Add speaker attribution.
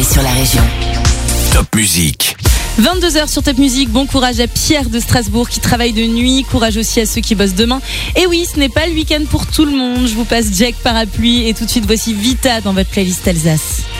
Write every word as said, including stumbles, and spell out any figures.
Speaker 1: arrivée sur la région.
Speaker 2: Top Musique.
Speaker 3: vingt-deux heures sur Top Musique, bon courage à Pierre de Strasbourg qui travaille de nuit, courage aussi à ceux qui bossent demain. Et oui, ce n'est pas le week-end pour tout le monde, je vous passe Jack Parapluie et tout de suite voici Vita dans votre playlist Alsace.